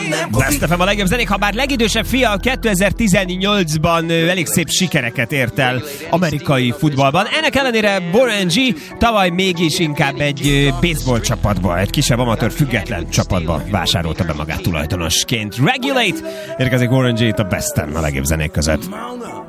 Best FM a legjobb zenék, ha bár legidősebb fia 2018-ban elég szép sikereket ért el amerikai futballban. Ennek ellenére Warren G tavaly mégis inkább egy baseball csapatba, egy kisebb amatőr független csapatba vásárolta be magát tulajdonosként. Regulate! Érkezik Warren G itt a Best FM a legjobb zenék között.